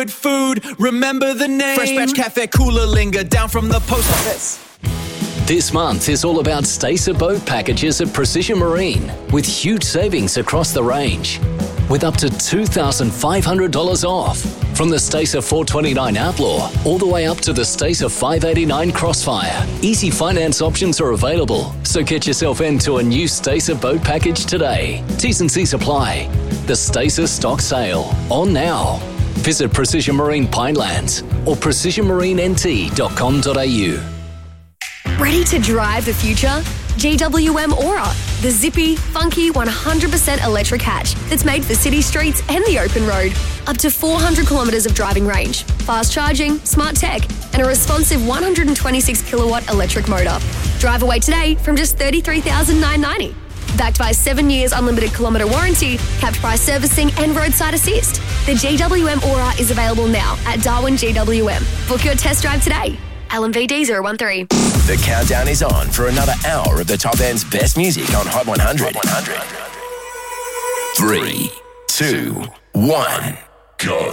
good food, remember the name. Fresh Batch Cafe Cooler Linger, down from the post office. This month is all about Stacer boat packages at Precision Marine, with huge savings across the range, with up to $2,500 off. From the Stacer 429 Outlaw all the way up to the Stacer 589 Crossfire. Easy finance options are available, so get yourself into a new Stacer boat package today. T's and C's apply. The Stacer stock sale, on now. Visit Precision Marine Pinelands or precisionmarinent.com.au. Ready to drive the future? GWM Aura, the zippy, funky, 100% electric hatch that's made for city streets and the open road. Up to 400 kilometres of driving range, fast charging, smart tech, and a responsive 126 kilowatt electric motor. Drive away today from just $33,990. Backed by 7 years unlimited kilometre warranty, capped price servicing and roadside assist. The GWM Aura is available now at Darwin GWM. Book your test drive today. LMVD 013. The countdown is on for another hour of the top end's best music on Hot 100. 3, 2, 1, go.